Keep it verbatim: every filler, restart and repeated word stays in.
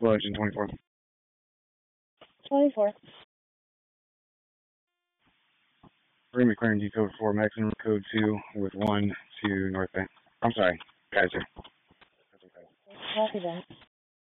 Well, engine twenty-four. twenty-four. Ray McLaren decode four, maximum code two with one to North Bank. I'm sorry, Kaiser. Copy that.